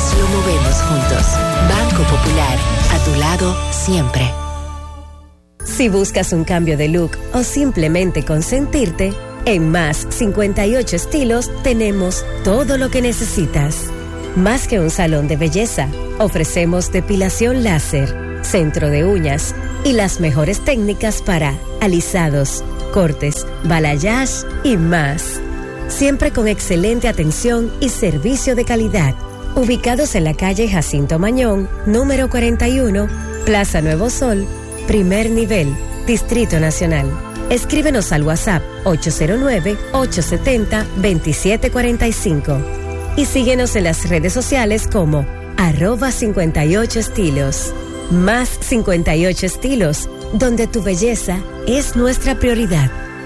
país lo movemos juntos. Banco Popular, a tu lado siempre. Si buscas un cambio de look o simplemente consentirte, en Más 58 Estilos tenemos todo lo que necesitas. Más que un salón de belleza, ofrecemos depilación láser, centro de uñas y las mejores técnicas para alisados, cortes, balayage y más. Siempre con excelente atención y servicio de calidad. Ubicados en la calle Jacinto Mañón, número 41, Plaza Nuevo Sol, primer nivel, Distrito Nacional. Escríbenos al WhatsApp 809-870-2745 y síguenos en las redes sociales como @58estilos. Más 58 Estilos, donde tu belleza es nuestra prioridad.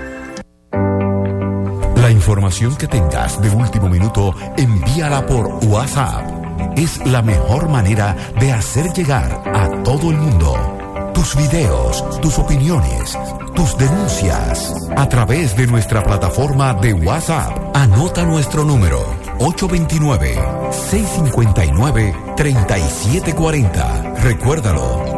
La información que tengas de último minuto, envíala por WhatsApp. Es la mejor manera de hacer llegar a todo el mundo tus videos, tus opiniones, tus denuncias a través de nuestra plataforma de WhatsApp. Anota nuestro número 829-659-3740. Recuérdalo,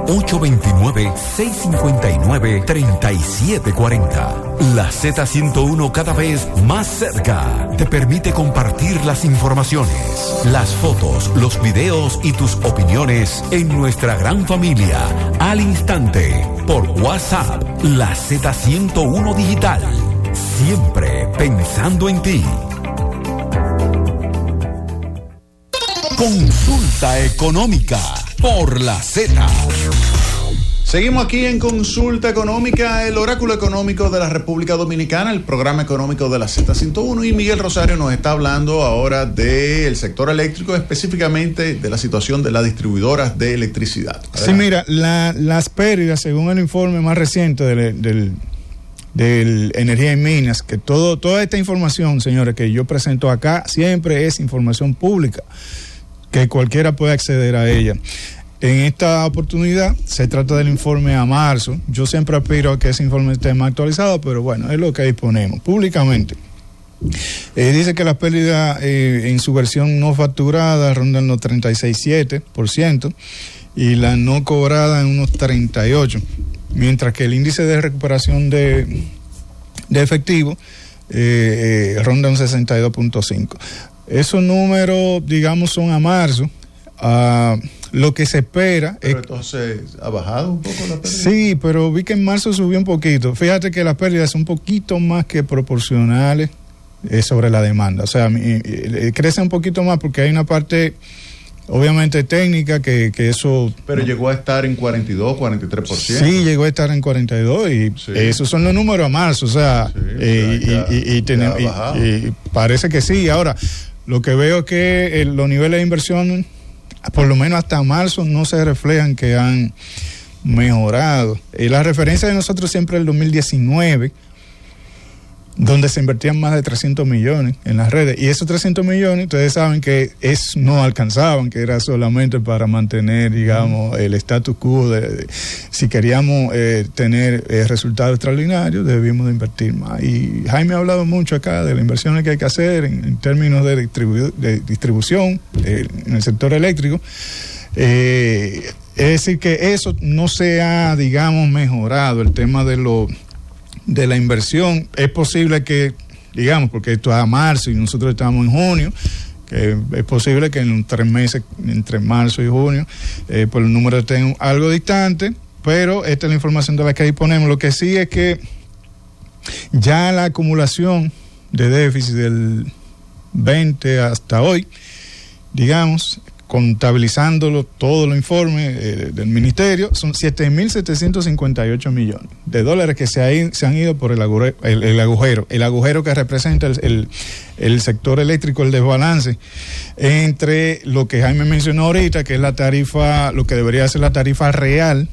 829-659-3740. La Z101 cada vez más cerca te permite compartir las informaciones, las fotos, los videos y tus opiniones en nuestra gran familia al instante por WhatsApp. La Z101 Digital, siempre pensando en ti. Consulta económica por la Z. Seguimos aquí en Consulta Económica, el oráculo económico de la República Dominicana, el programa económico de la Z101, y Miguel Rosario nos está hablando ahora del sector eléctrico, específicamente de la situación de las distribuidoras de electricidad. Adelante. Sí, mira, las pérdidas, según el informe más reciente del Energía y Minas, que toda esta información, señores, que yo presento acá, siempre es información pública, que cualquiera puede acceder a ella. En esta oportunidad se trata del informe a marzo. Yo siempre aspiro a que ese informe esté más actualizado, pero bueno, es lo que disponemos públicamente. Dice que las pérdidas en su versión no facturada rondan los 36,7% y la no cobrada en unos 38%, mientras que el índice de recuperación de efectivo ronda un 62,5%. Esos números, digamos, son a marzo. Lo que se espera pero entonces ha bajado un poco la pérdida. Sí, pero vi que en marzo subió un poquito. Fíjate que las pérdidas son un poquito más que proporcionales sobre la demanda. O sea, crece un poquito más porque hay una parte obviamente técnica que eso... Pero llegó a estar en 42, 43%. Sí, llegó a estar en 42 y sí. Esos son los números a marzo. O sea, sí, y parece que sí. Ahora, lo que veo es que los niveles de inversión, por lo menos hasta marzo, no se reflejan que han mejorado. La referencia de nosotros siempre es el 2019, donde se invertían más de 300 millones en las redes. Y esos 300 millones, ustedes saben que no alcanzaban, que era solamente para mantener, digamos, el status quo. Si queríamos tener resultados extraordinarios, debíamos de invertir más. Y Jaime ha hablado mucho acá de las inversiones que hay que hacer en términos de distribución en el sector eléctrico. Es decir, que eso no se ha, digamos, mejorado, el tema de la inversión. Es posible que, digamos, porque esto es a marzo y nosotros estamos en junio, que es posible que en 3 meses, entre marzo y junio, pues los números estén algo distantes, pero esta es la información de la que disponemos. Lo que sí es que ya la acumulación de déficit del 20 hasta hoy, digamos, contabilizándolo todo los informes del ministerio, son 7.758 millones de dólares que se han ido por el agujero que representa el sector eléctrico, el desbalance entre lo que Jaime mencionó ahorita, que es la tarifa, lo que debería ser la tarifa real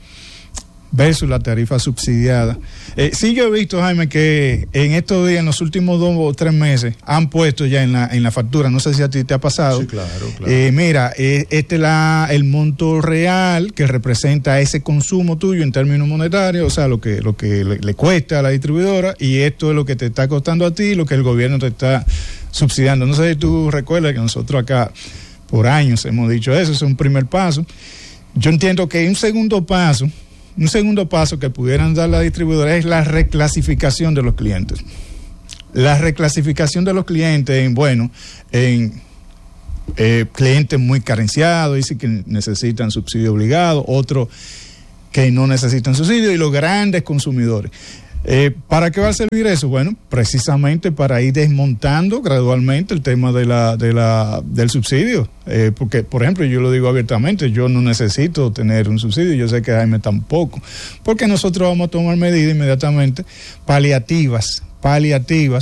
versus la tarifa subsidiada. Sí, yo he visto, Jaime, que en estos días, en los últimos 2 o 3 meses, han puesto ya en la factura, no sé si a ti te ha pasado. Sí, claro. Mira, este es el monto real que representa ese consumo tuyo en términos monetarios, o sea, lo que le cuesta a la distribuidora, y esto es lo que te está costando a ti, lo que el gobierno te está subsidiando. No sé si tú recuerdas que nosotros acá Por años hemos dicho eso, es un primer paso. Yo entiendo que un segundo paso que pudieran dar la distribuidora es la reclasificación de los clientes. La reclasificación de los clientes en clientes muy carenciados, dice que necesitan subsidio obligado, otros que no necesitan subsidio, y los grandes consumidores. ¿Para qué va a servir eso? Bueno, precisamente para ir desmontando gradualmente el tema del subsidio. Porque, por ejemplo, yo lo digo abiertamente, yo no necesito tener un subsidio, yo sé que Jaime tampoco, porque nosotros vamos a tomar medidas inmediatamente paliativas